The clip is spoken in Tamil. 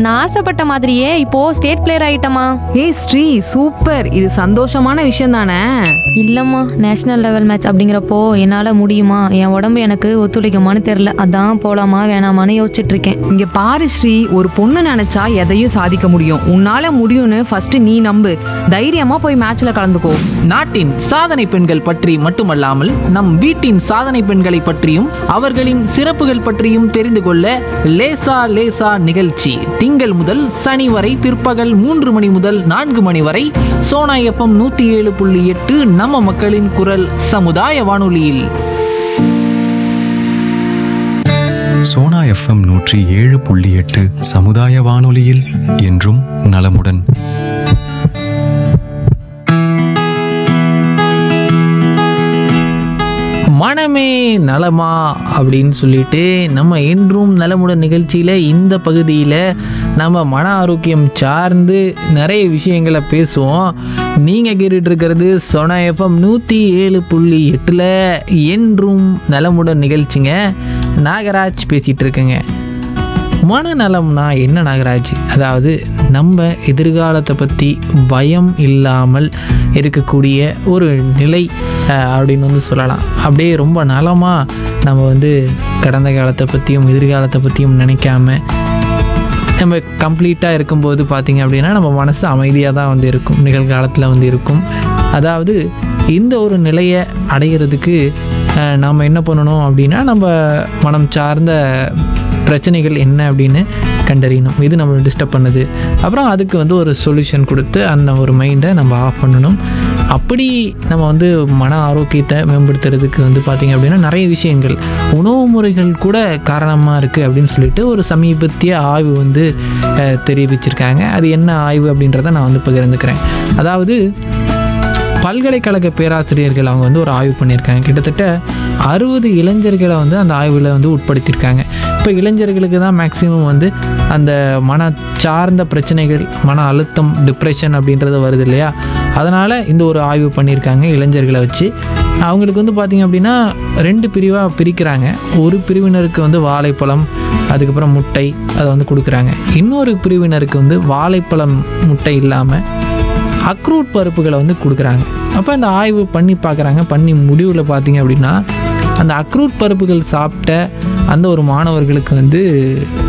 நான் ஆசைப்பட்ட மாதிரியே இப்போ ஸ்டேட் பிளேயர் ஆயிட்டமா. ஏய் ஸ்ரீ, சூப்பர். இது சந்தோஷமான விஷயம் தானே? இல்லம்மா, நேஷனல் லெவல் மேட்ச் அப்படிங்கிறப்போ என்னால முடியுமா, என் உடம்பு எனக்கு ஒத்துழைக்குமான்னு தெரியல. அதான் போலாமா வேணாமான்னு யோசிச்சுட்டு இருக்கேன். இங்க பாரு ஸ்ரீ, ஒரு பொண்ணு நினைச்சா எதையும் சாதிக்க முடியும். உன்னால முடியும்னு ஃபர்ஸ்ட் நீ நம்பு. தைரியமா போய் மேட்ச்ல கலந்துக்கோ. நாட்டின் சாதனை பெண்கள் பற்றி மட்டுமல்லாமல் நம் வீட்டின் சாதனை பெண்களை பற்றியும் அவர்களின் சிறப்புகள் பற்றியும் தெரிந்து கொள்ள லேசா லேசா நிகழ்ச்சி திங்கள் முதல் சனி வரை பிற்பகல் 3 மணி முதல் 4 மணி வரை சோனா எஃப்எம் 107.8 நம்ம மக்களின் குரல் சமுதாய வானொலியில். சோனா எஃப்எம் 107.8 சமுதாய வானொலியில் என்றும் நலமுடன். மனமே நலமா அப்படின்னு சொல்லிட்டு நம்ம என்றும் நலமுடன் நிகழ்ச்சியில் இந்த பகுதியில் நம்ம மன ஆரோக்கியம் சார்ந்து நிறைய விஷயங்களை பேசுவோம். நீங்கள் கேட்டுட்ருக்கிறது சோனா எஃப்எம் 107.8 என்றும் நலமுடன் நிகழ்ச்சிங்க. நாகராஜ் பேசிகிட்டு இருக்குங்க. மனநலம்னா என்ன நாகராஜ்? அதாவது நம்ம எதிர்காலத்தை பற்றி பயம் இல்லாமல் இருக்கக்கூடிய ஒரு நிலை அப்படின்னு வந்து சொல்லலாம். அப்படியே ரொம்ப நலமாக நம்ம கடந்த காலத்தை பற்றியும் எதிர்காலத்தை பற்றியும் நினைக்காம நம்ம கம்ப்ளீட்டாக இருக்கும்போது பார்த்திங்க அப்படின்னா நம்ம மனசு அமைதியாக தான் இருக்கும், நிகழ்காலத்தில் இருக்கும். அதாவது இந்த ஒரு நிலையை அடைகிறதுக்கு நாம் என்ன பண்ணணும் அப்படின்னா, நம்ம மனம் சார்ந்த பிரச்சனைகள் என்ன அப்படின்னு கண்டறியணும். இது நம்மளை டிஸ்டர்ப் பண்ணுது, அப்புறம் அதுக்கு ஒரு சொல்யூஷன் கொடுத்து அந்த ஒரு மைண்டை நம்ம ஆஃப் பண்ணணும். அப்படி நம்ம மன ஆரோக்கியத்தை மேம்படுத்துறதுக்கு பார்த்திங்க அப்படின்னா நிறைய விஷயங்கள், உணவு முறைகள் கூட காரணமாக இருக்குது அப்படின்னு சொல்லிட்டு ஒரு சமீபத்திய ஆய்வு தெரிவிச்சிருக்காங்க. அது என்ன ஆய்வு அப்படின்றத நான் பகிர்ந்துக்கிறேன். அதாவது பல்கலைக்கழக பேராசிரியர்கள் அவங்க ஒரு ஆய்வு பண்ணியிருக்காங்க. கிட்டத்தட்ட 60 இளைஞர்களை அந்த ஆய்வில் உட்படுத்தியிருக்காங்க. இப்போ இளைஞர்களுக்கு தான் மேக்ஸிமம் அந்த மன சார்ந்த பிரச்சனைகள், மன அழுத்தம், டிப்ரெஷன் அப்படின்றது வருது இல்லையா? அதனால் இந்த ஒரு ஆய்வு பண்ணியிருக்காங்க இளைஞர்களை வச்சு. அவங்களுக்கு பார்த்திங்க அப்படின்னா 2 பிரிவாக பிரிக்கிறாங்க. ஒரு பிரிவினருக்கு வாழைப்பழம், அதுக்கப்புறம் முட்டை அதை கொடுக்குறாங்க. இன்னொரு பிரிவினருக்கு வாழைப்பழம் முட்டை இல்லாமல் அக்ரூட் பருப்புகளை கொடுக்குறாங்க. அப்போ அந்த ஆய்வு பண்ணி பார்க்குறாங்க. பண்ணி முடிவில் பார்த்திங்க அப்படின்னா அந்த அக்ரூட் பருப்புகள் சாப்பிட்ட அந்த ஒரு மாணவர்களுக்கு